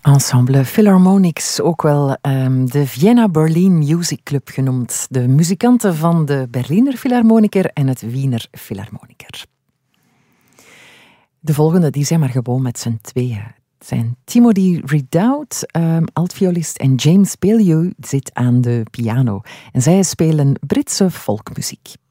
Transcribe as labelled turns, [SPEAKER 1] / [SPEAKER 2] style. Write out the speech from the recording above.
[SPEAKER 1] Ensemble Philharmonics, ook wel de Vienna Berlin Music Club genoemd. De muzikanten van de Berliner Philharmoniker en het Wiener Philharmoniker. De volgende, die zijn maar gewoon met z'n tweeën. Het zijn Timothy Ridout, altviolist, en James Baillieu zit aan de piano. En zij spelen Britse folkmuziek.